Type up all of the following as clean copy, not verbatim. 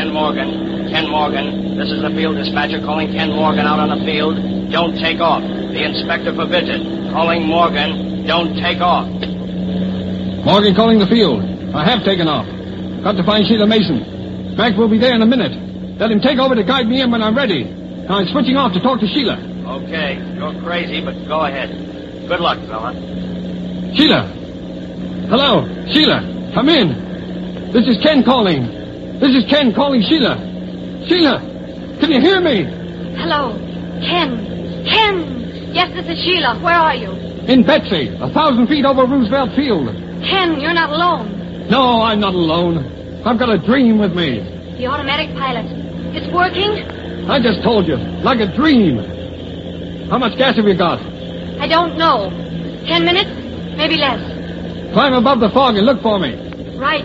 Ken Morgan. Ken Morgan, this is the field dispatcher calling Ken Morgan out on the field. Don't take off. The inspector forbids it. Calling Morgan. Don't take off. Morgan calling the field. I have taken off. Got to find Sheila Mason. Mac will be there in a minute. Let him take over to guide me in when I'm ready. Now I'm switching off to talk to Sheila. Okay, you're crazy, but go ahead. Good luck, fella. Sheila! Hello, Sheila, come in. This is Ken calling. This is Ken calling Sheila. Sheila, can you hear me? Hello, Ken. Ken! Yes, this is Sheila. Where are you? In Betsy, 1,000 feet over Roosevelt Field. Ken, you're not alone. No, I'm not alone. I've got a dream with me. The automatic pilot. It's working? I just told you, like a dream. How much gas have you got? I don't know. 10 minutes? Maybe less. Climb above the fog and look for me. Right.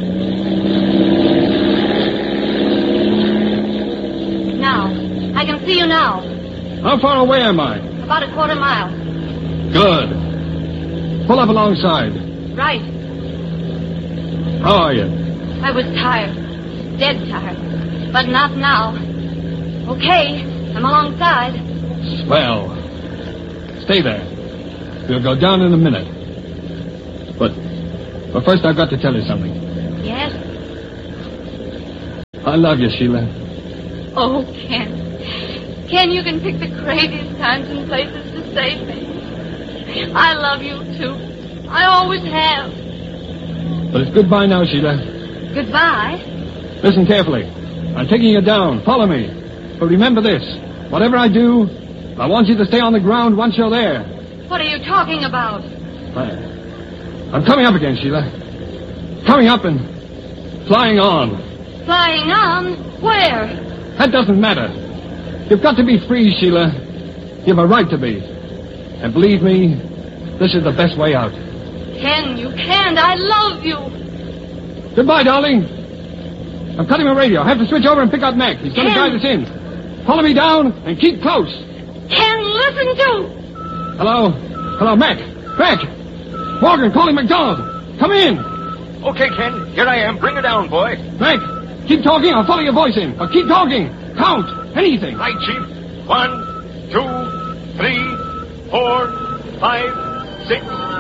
Now. I can see you now. How far away am I? About a quarter mile. Good. Pull up alongside. Right. How are you? I was tired. Dead tired. But not now. Okay. I'm alongside. Swell. Stay there. We'll go down in a minute. But first I've got to tell you something. Yes? I love you, Sheila. Oh, Ken. Ken, you can pick the craziest times and places to save me. I love you, too. I always have. But it's goodbye now, Sheila. Goodbye? Listen carefully. I'm taking you down. Follow me. But remember this. Whatever I do, I want you to stay on the ground once you're there. What are you talking about? I'm coming up again, Sheila. Coming up and flying on. Flying on? Where? That doesn't matter. You've got to be free, Sheila. You've a right to be. And believe me, this is the best way out. Ken, you can't. I love you. Goodbye, darling. I'm cutting my radio. I have to switch over and pick up Mac. He's going to guide us in. Follow me down and keep close. Ken, listen to... Hello? Hello, Mac. Mac! Morgan calling McDonald. Come in. Okay, Ken. Here I am. Bring her down, boy. Mac, keep talking. I'll follow your voice in. But keep talking. Count. Anything. Right, Chief. 1, 2, 3, 4, 5, 6,